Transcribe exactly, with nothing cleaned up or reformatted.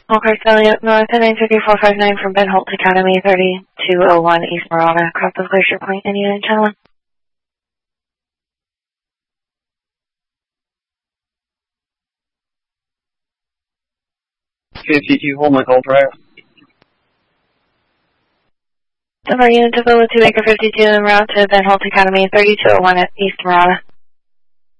Hawkeye Elliott, North nine two three four five nine from Ben Holt Academy, thirty-two oh one East Marana, across the Glacier Point, Indiana Channel. fifty-two Holman Gold Drive. Denver Unit to Villa two Acre fifty-two en route to Ben Holt Academy, thirty-two oh one East Marana.